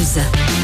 News.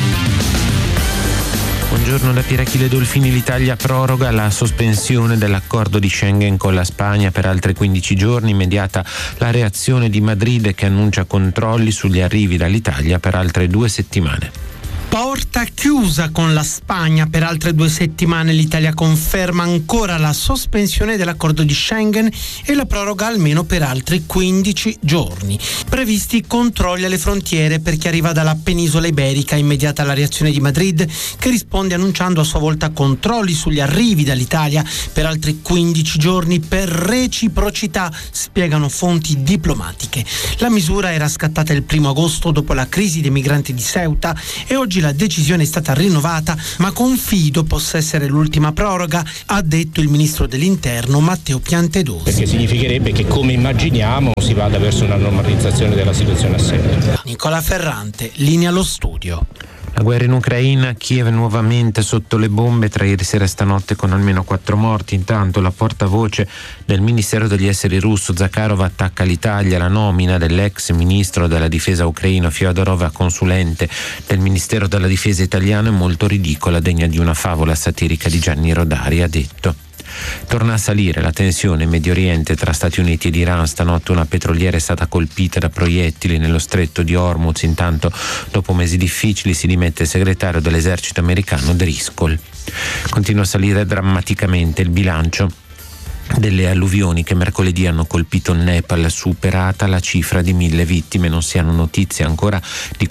Buongiorno da Piera Achille Dolfini. L'Italia proroga la sospensione dell'accordo di Schengen con la Spagna per altri 15 giorni, immediata la reazione di Madrid che annuncia controlli sugli arrivi dall'Italia per altre 2 settimane. Porta chiusa con la Spagna per altre 2 settimane. L'Italia conferma ancora la sospensione dell'accordo di Schengen e la proroga almeno per altri 15 giorni. Previsti controlli alle frontiere per chi arriva dalla penisola iberica. Immediata la reazione di Madrid, che risponde annunciando a sua volta controlli sugli arrivi dall'Italia per altri 15 giorni per reciprocità, spiegano fonti diplomatiche. La misura era scattata il 1 agosto dopo la crisi dei migranti di Ceuta e oggi la decisione è stata rinnovata, ma confido possa essere l'ultima proroga, ha detto il ministro dell'Interno Matteo Piantedosi. Perché significherebbe che, come immaginiamo, si vada verso una normalizzazione della situazione assente. Nicola Ferrante, linea allo studio. La guerra in Ucraina, Kiev nuovamente sotto le bombe tra ieri sera e stanotte con almeno 4 morti. Intanto la portavoce del Ministero degli Esteri russo Zakharov attacca l'Italia. La nomina dell'ex ministro della difesa ucraino Fyodorov a consulente del Ministero della Difesa italiano è molto ridicola, degna di una favola satirica di Gianni Rodari, ha detto. Torna a salire la tensione in Medio Oriente tra Stati Uniti ed Iran. Stanotte una petroliera è stata colpita da proiettili nello stretto di Hormuz. Intanto, dopo mesi difficili, si dimette il segretario dell'esercito americano Driscoll. Continua a salire drammaticamente il bilancio delle alluvioni che mercoledì hanno colpito il Nepal, superata la cifra di 1.000 vittime. Non si hanno notizie ancora di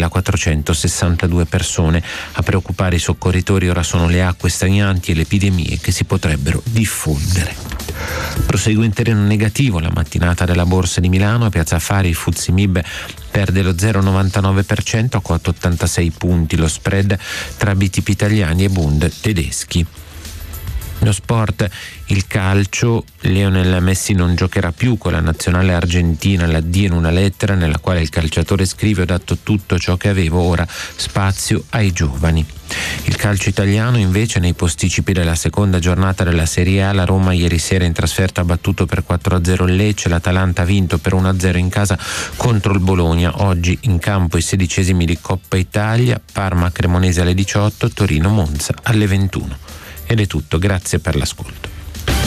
4.462 persone. A preoccupare i soccorritori ora sono le acque stagnanti e le epidemie che si potrebbero diffondere. Prosegue in terreno negativo la mattinata della Borsa di Milano. A Piazza Affari il FTSE MIB perde lo 0,99% a 486 punti. Lo spread tra BTP italiani e Bund tedeschi. Lo sport, il calcio, Lionel Messi non giocherà più con la nazionale argentina, l'addio in una lettera nella quale il calciatore scrive: ho dato tutto ciò che avevo, ora spazio ai giovani. Il calcio italiano invece, nei posticipi della seconda giornata della Serie A, la Roma ieri sera in trasferta ha battuto per 4-0 il Lecce, l'Atalanta ha vinto per 1-0 in casa contro il Bologna. Oggi in campo i 16esimi di Coppa Italia, Parma Cremonese alle 18, Torino Monza alle 21. Ed è tutto, grazie per l'ascolto.